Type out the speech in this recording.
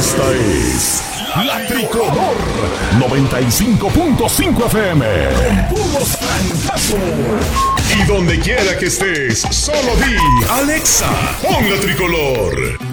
Esta es La Tricolor 95.5 FM. Con puros plantazos. Y donde quiera que estés, solo di Alexa, pon La Tricolor.